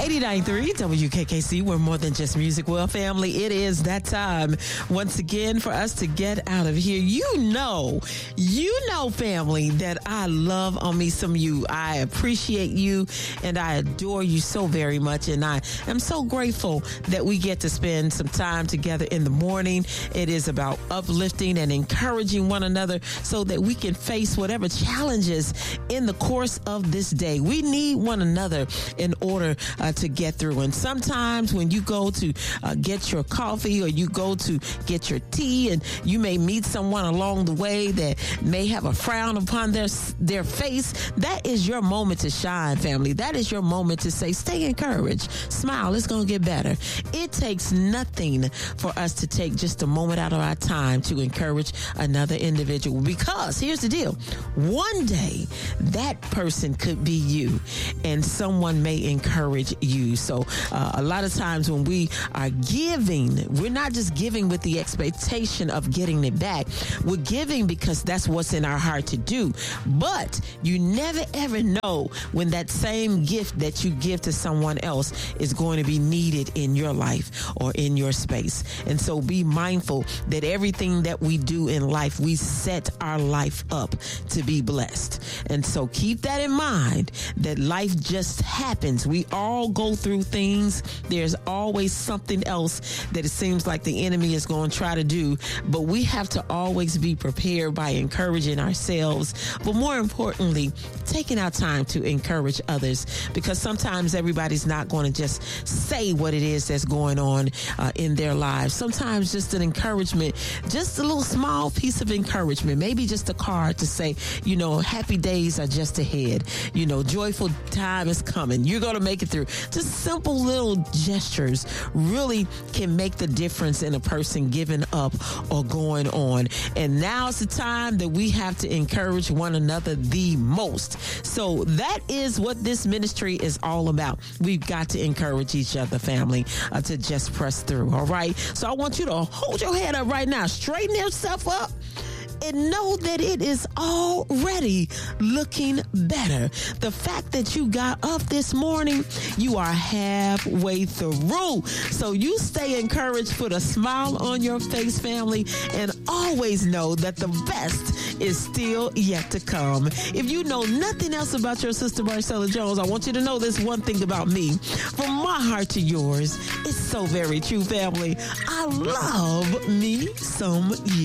89.3 WKKC, we're more than just music. Well, family, it is that time once again for us to get out of here. You know, family, that I love on me some you. I appreciate you and I adore you so very much. And I am so grateful that we get to spend some time together in the morning. It is about uplifting and encouraging one another so that we can face whatever challenges in the course of this day. We need one another in order to get through. And sometimes when you go to get your coffee or you go to get your tea, and you may meet someone along the way that may have a frown upon their face, that is your moment to shine, family. That is your moment to say, stay encouraged, smile, it's going to get better. It takes nothing for us to take just a moment out of our time to encourage another individual, because here's the deal. One day that person could be you and someone may encourage you. So a lot of times when we are giving, we're not just giving with the expectation of getting it back. We're giving because that's what's in our heart to do. But you never ever know when that same gift that you give to someone else is going to be needed in your life or in your space. And so be mindful that everything that we do in life, we set our life up to be blessed. And so keep that in mind, that life just happens. We all go through things. There's always something else that it seems like the enemy is going to try to do, but we have to always be prepared by encouraging ourselves, but more importantly, taking our time to encourage others, because sometimes everybody's not going to just say what it is that's going on in their lives. Sometimes just an encouragement, just a little small piece of encouragement, maybe just a card to say, happy days are just ahead. Joyful time is coming. You're going to make it through. Just simple little gestures really can make the difference in a person giving up or going on. And now's the time that we have to encourage one another the most. So that is what this ministry is all about. We've got to encourage each other, family, to just press through. All right. So I want you to hold your head up right now, straighten yourself up, and know that it is already looking better. The fact that you got up this morning, you are halfway through. So you stay encouraged, put a smile on your face, family, and always know that the best is still yet to come. If you know nothing else about your sister Marcella Jones, I want you to know this one thing about me. From my heart to yours, it's so very true, family. I love me some you.